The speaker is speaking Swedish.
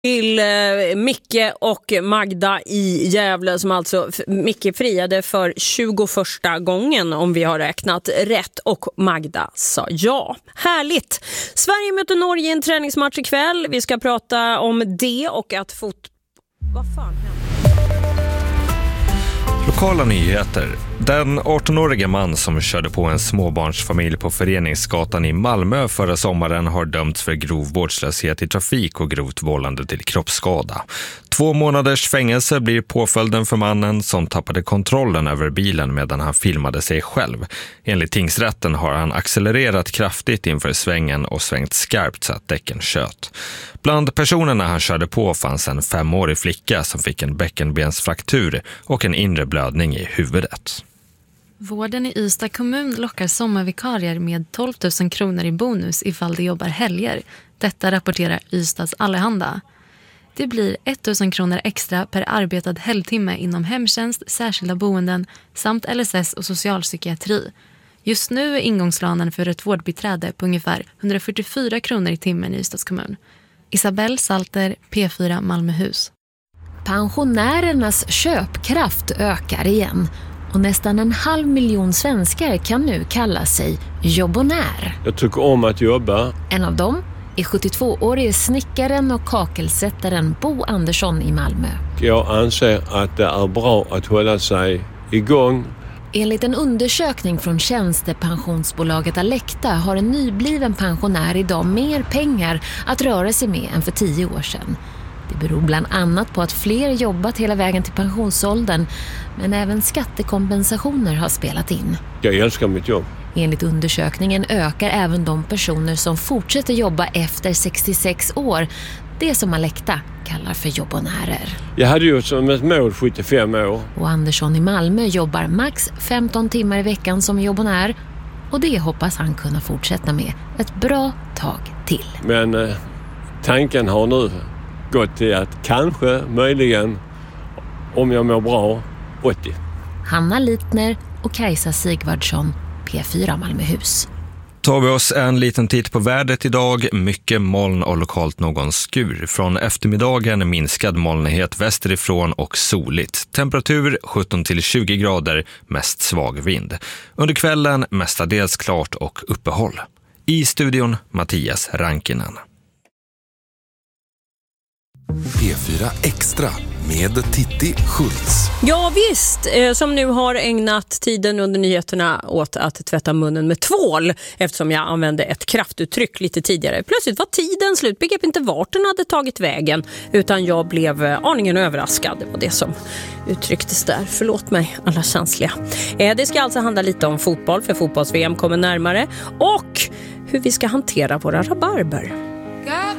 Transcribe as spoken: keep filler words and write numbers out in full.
Till eh, Micke och Magda i Gävle som alltså f- Micke friade för tjugoförsta gången om vi har räknat rätt och Magda sa ja. Härligt! Sverige möter Norge i en träningsmatch ikväll. Vi ska prata om det och att fot... Vad fan händer? Lokala nyheter. Den arton-årige man som körde på en småbarnsfamilj på Föreningsgatan i Malmö förra sommaren har dömts för grov vårdslöshet i trafik och grovt vållande till kroppsskada. Två månaders fängelse blir påföljden för mannen som tappade kontrollen över bilen medan han filmade sig själv. Enligt tingsrätten har han accelererat kraftigt inför svängen och svängt skarpt så att däcken tjöt. Bland personerna han körde på fanns en femårig flicka som fick en bäckenbensfraktur och en inre blödning i huvudet. Vården i Ystad kommun lockar sommarvikarier med tolv tusen kronor i bonus ifall de jobbar helger. Detta rapporterar Ystads Allehanda. Det blir tusen kronor extra per arbetad helgtimme inom hemtjänst, särskilda boenden samt L S S och socialpsykiatri. Just nu är ingångslönen för ett vårdbiträde på ungefär hundrafyrtiofyra kronor i timmen i Ystads kommun. Isabelle Salter, P fyra Malmöhus. Pensionärernas köpkraft ökar igen. Och nästan en halv miljon svenskar kan nu kalla sig jobbonär. Jag tycker om att jobba. En av dem är sjuttiotvåårige snickaren och kakelsättaren Bo Andersson i Malmö. Jag anser att det är bra att hålla sig igång. Enligt en undersökning från tjänstepensionsbolaget Alecta har en nybliven pensionär idag mer pengar att röra sig med än för tio år sedan. Det beror bland annat på att fler jobbat hela vägen till pensionsåldern, men även skattekompensationer har spelat in. Jag älskar mitt jobb. Enligt undersökningen ökar även de personer som fortsätter jobba efter sextiosex år, det som Alecta kallar för jobbonärer. Jag hade ju som ett mål sjuttiofem år. Och Andersson i Malmö jobbar max femton timmar i veckan som jobbonär, och det hoppas han kunna fortsätta med ett bra tag till. Men eh, tanken har nu gått till att kanske, möjligen, om jag mår bra, åttio. Hanna Litner och Kajsa Sigvardsson, P fyra Malmöhus. Tar vi oss en liten titt på vädret idag. Mycket moln och lokalt någon skur. Från eftermiddagen minskad molnighet västerifrån och soligt. Temperatur sjutton till tjugo grader, mest svag vind. Under kvällen mestadels klart och uppehåll. I studion Mattias Rankinen. P fyra Extra med Titti Schultz. Ja visst, eh, som nu har ägnat tiden under nyheterna åt att tvätta munnen med tvål eftersom jag använde ett kraftuttryck lite tidigare. Plötsligt var tiden slut, begrep inte vart den hade tagit vägen utan jag blev eh, aningen överraskad. Det var det som uttrycktes där. Förlåt mig alla känsliga. Eh, det ska alltså handla lite om fotboll för fotbolls-V M kommer närmare och hur vi ska hantera våra rabarber.